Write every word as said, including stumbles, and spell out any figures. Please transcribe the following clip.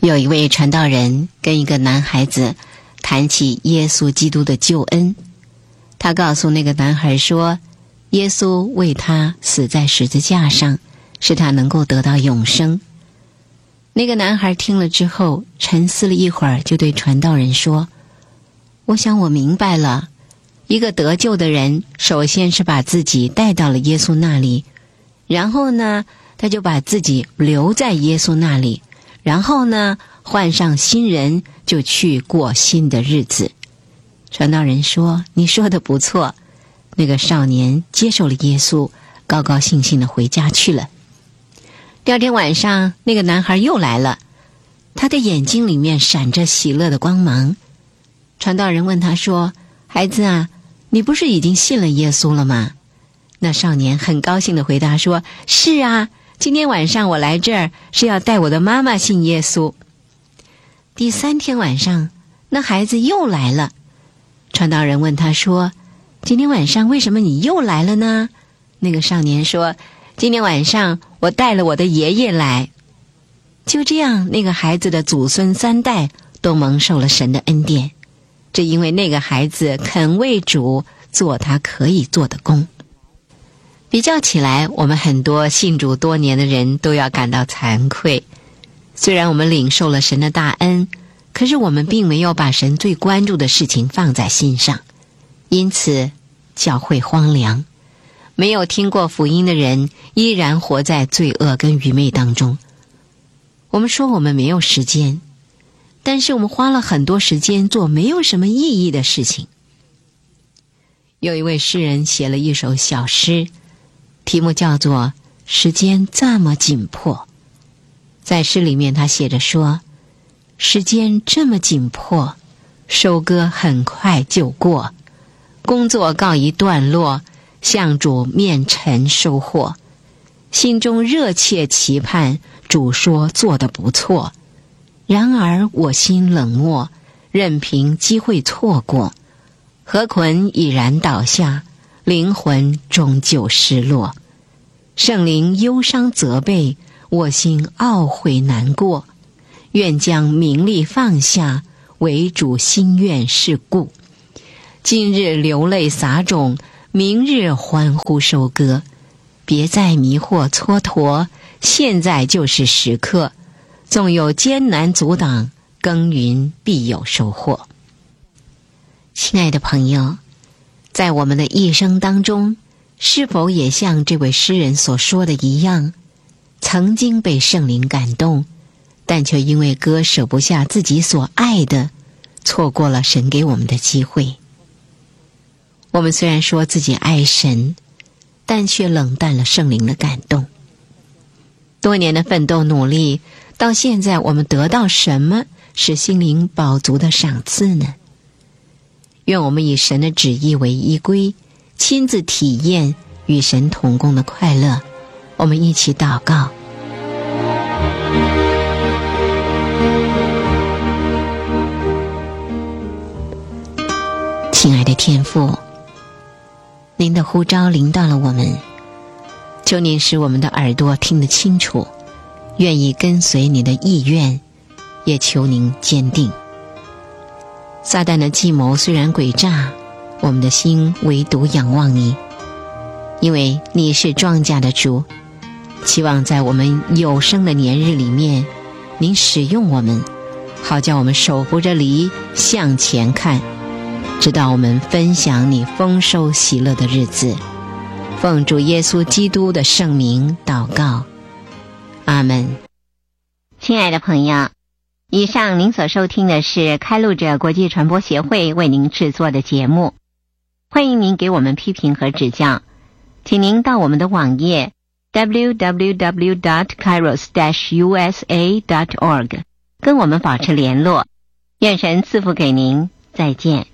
有一位传道人跟一个男孩子谈起耶稣基督的救恩，他告诉那个男孩说，耶稣为他死在十字架上，使他能够得到永生。那个男孩听了之后沉思了一会儿，就对传道人说，我想我明白了，一个得救的人首先是把自己带到了耶稣那里，然后呢他就把自己留在耶稣那里，然后呢换上新人，就去过新的日子。传道人说，你说的不错。那个少年接受了耶稣，高高兴兴地回家去了。第二天晚上，那个男孩又来了，他的眼睛里面闪着喜乐的光芒。传道人问他说，孩子啊，你不是已经信了耶稣了吗？那少年很高兴地回答说，是啊，今天晚上我来这儿是要带我的妈妈信耶稣。第三天晚上，那孩子又来了。传道人问他说，今天晚上为什么你又来了呢？那个少年说，今天晚上我带了我的爷爷来。就这样，那个孩子的祖孙三代都蒙受了神的恩典，这因为那个孩子肯为主做他可以做的工。比较起来，我们很多信主多年的人都要感到惭愧。虽然我们领受了神的大恩，可是我们并没有把神最关注的事情放在心上，因此教会荒凉，没有听过福音的人依然活在罪恶跟愚昧当中。我们说我们没有时间，但是我们花了很多时间做没有什么意义的事情。有一位诗人写了一首小诗，题目叫做《时间这么紧迫》。在诗里面他写着说，时间这么紧迫，收割很快就过，工作告一段落，向主面陈收获，心中热切期盼主说做得不错，然而我心冷漠，任凭机会错过，河捆已然倒下，灵魂终究失落，圣灵忧伤责备，我心懊悔难过，愿将名利放下，为主心愿是故。今日流泪撒种，明日欢呼收割，别再迷惑蹉跎，现在就是时刻，纵有艰难阻挡，耕耘必有收获。亲爱的朋友，在我们的一生当中，是否也像这位诗人所说的一样，曾经被圣灵感动，但却因为割舍不下自己所爱的，错过了神给我们的机会。我们虽然说自己爱神，但却冷淡了圣灵的感动。多年的奋斗努力，到现在我们得到什么是心灵饱足的赏赐呢？愿我们以神的旨意为依归，亲自体验与神同工的快乐。我们一起祷告。亲爱的天父，您的呼召临到了我们，求您使我们的耳朵听得清楚，愿意跟随你的意愿，也求您坚定。撒旦的计谋虽然诡诈，我们的心唯独仰望你，因为你是庄稼的主，期望在我们有生的年日里面，您使用我们，好叫我们手扶着犁向前看，直到我们分享你丰收喜乐的日子。奉主耶稣基督的圣名祷告，阿们。 亲爱的朋友，以上您所收听的是开路者国际传播协会为您制作的节目，欢迎您给我们批评和指教，请您到我们的网页 double-u double-u double-u dot kairos dash u s a dot org 跟我们保持联络。愿神赐福给您，再见。